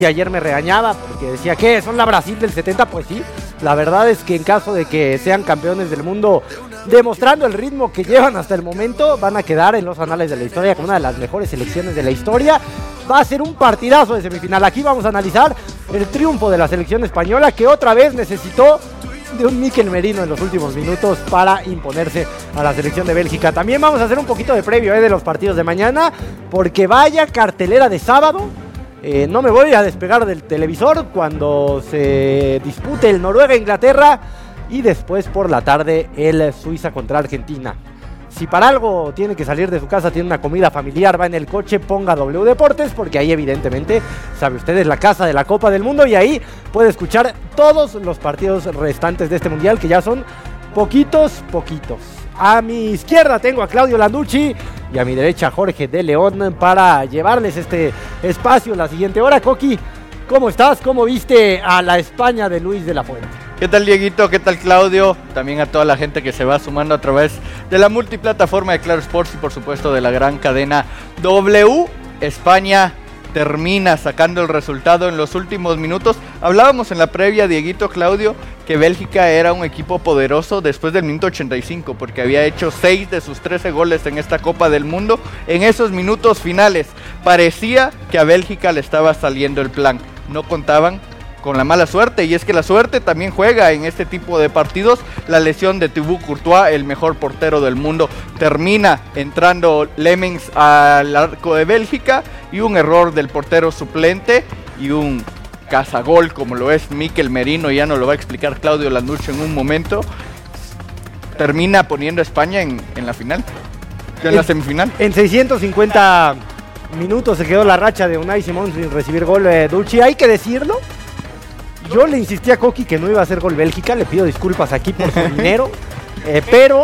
Y ayer me regañaba porque decía que son la Brasil del 70, pues sí, la verdad es que en caso de que sean campeones del mundo, demostrando el ritmo que llevan hasta el momento, van a quedar en los anales de la historia como una de las mejores selecciones de la historia. Va a ser un partidazo de semifinal. Aquí vamos a analizar el triunfo de la selección española, que otra vez necesitó de un Mikel Merino en los últimos minutos para imponerse a la selección de Bélgica. También vamos a hacer un poquito de previo de los partidos de mañana, porque vaya cartelera de sábado. No me voy a despegar del televisor cuando se dispute el Noruega-Inglaterra y después por la tarde el Suiza contra Argentina. Si para algo tiene que salir de su casa, tiene una comida familiar, va en el coche, ponga W Deportes, porque ahí evidentemente, sabe usted, es la casa de la Copa del Mundo y ahí puede escuchar todos los partidos restantes de este mundial, que ya son poquitos. A mi izquierda tengo a Claudio Landucci y a mi derecha Jorge de León para llevarles este espacio la siguiente hora. Coqui, ¿cómo estás? ¿Cómo viste a la España de Luis de la Fuente? ¿Qué tal, Dieguito? ¿Qué tal, Claudio? También a toda la gente que se va sumando a través de la multiplataforma de Claro Sports y por supuesto de la gran cadena W. España termina sacando el resultado en los últimos minutos. Hablábamos en la previa, Dieguito, Claudio, que Bélgica era un equipo poderoso después del minuto 85, porque había hecho 6 de sus 13 goles en esta Copa del Mundo. En esos minutos finales parecía que a Bélgica le estaba saliendo el plan. No contaban con la mala suerte, y es que la suerte también juega en este tipo de partidos. La lesión de Thibaut Courtois, el mejor portero del mundo, termina entrando Lemmens al arco de Bélgica, y un error del portero suplente y un cazagol como lo es Mikel Merino, ya nos lo va a explicar Claudio Landucci en un momento, termina poniendo a España en la final, en la semifinal. En 650 minutos se quedó la racha de Unai Simón sin recibir gol. Dulci, hay que decirlo, yo le insistí a Coqui que no iba a hacer gol Bélgica, le pido disculpas aquí por su dinero, pero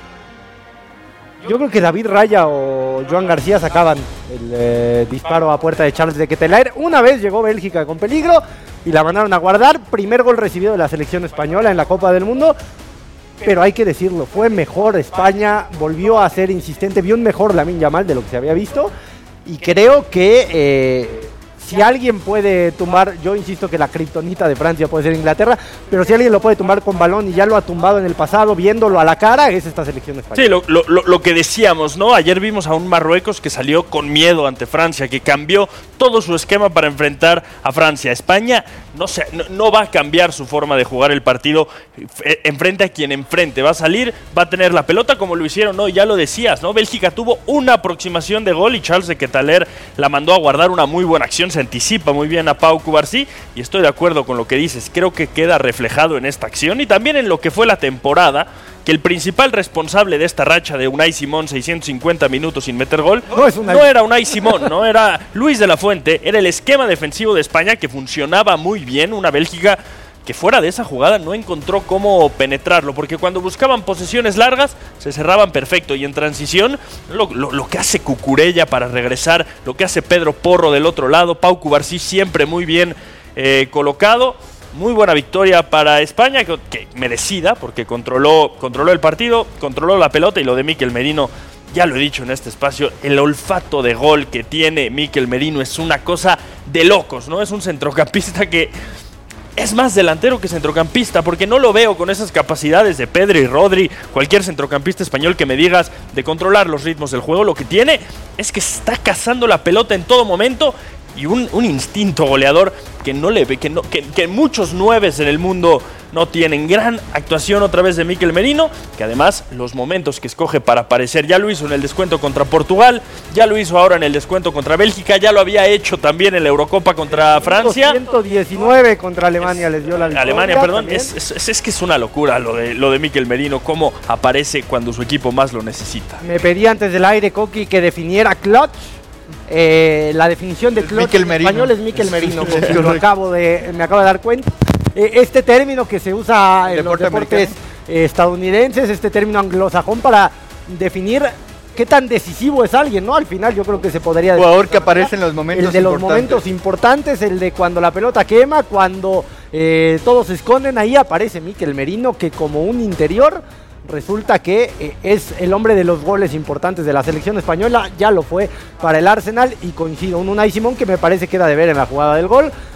yo creo que David Raya o Joan García sacaban el disparo a puerta de Charles de Ketelaere. Una vez llegó Bélgica con peligro y la mandaron a guardar. Primer gol recibido de la selección española en la Copa del Mundo, pero hay que decirlo, fue mejor España, volvió a ser insistente, vio un mejor Lamine Yamal de lo que se había visto, y creo que si alguien puede tumbar, yo insisto que la kriptonita de Francia puede ser Inglaterra, pero si alguien lo puede tumbar con balón y ya lo ha tumbado en el pasado, viéndolo a la cara, es esta selección española. Sí, lo que decíamos, ¿no? Ayer vimos a un Marruecos que salió con miedo ante Francia, que cambió todo su esquema para enfrentar a Francia. España no va a cambiar su forma de jugar el partido, enfrente a quien enfrente. Va a salir, va a tener la pelota como lo hicieron, ¿no? Ya lo decías, ¿no? Bélgica tuvo una aproximación de gol y Charles de Ketelaere la mandó a guardar, una muy buena acción. Se anticipa muy bien a Pau Cubarsí y estoy de acuerdo con lo que dices. Creo que queda reflejado en esta acción y también en lo que fue la temporada, que el principal responsable de esta racha de Unai Simón, 650 minutos sin meter gol, no era Unai Simón, no era Luis de la Fuente, era el esquema defensivo de España, que funcionaba muy bien. Una Bélgica que fuera de esa jugada no encontró cómo penetrarlo, porque cuando buscaban posesiones largas se cerraban perfecto, y en transición lo que hace Cucurella para regresar, lo que hace Pedro Porro del otro lado, Pau Cubarsí siempre muy bien colocado. Muy buena victoria para España, que merecida, porque controló el partido, controló la pelota, y lo de Mikel Merino, ya lo he dicho en este espacio, el olfato de gol que tiene Mikel Merino es una cosa de locos, ¿no? Es un centrocampista que es más delantero que centrocampista, porque no lo veo con esas capacidades de Pedri y Rodri, cualquier centrocampista español que me digas, de controlar los ritmos del juego. Lo que tiene es que está cazando la pelota en todo momento, y un instinto goleador que muchos nueves en el mundo no tienen. Gran actuación otra vez de Mikel Merino, que además los momentos que escoge para aparecer, ya lo hizo en el descuento contra Portugal, ya lo hizo ahora en el descuento contra Bélgica, ya lo había hecho también en la Eurocopa contra Francia. 119 contra Alemania les dio la victoria. Alemania, perdón, es que es una locura lo de Mikel Merino, cómo aparece cuando su equipo más lo necesita. Me pedí antes del aire, Coqui, que definiera clutch. La definición de clutch en español es Mikel Merino, me acabo de dar cuenta. Este término que se usa en los deportes estadounidenses, este término anglosajón para definir qué tan decisivo es alguien, ¿no? Al final yo creo que se podría decir. Jugador que aparece en los momentos importantes. El de los momentos importantes, el de cuando la pelota quema, cuando todos se esconden, ahí aparece Mikel Merino, que como un interior resulta que es el hombre de los goles importantes de la selección española, ya lo fue para el Arsenal y coincido, un Unai Simón que me parece queda de ver en la jugada del gol,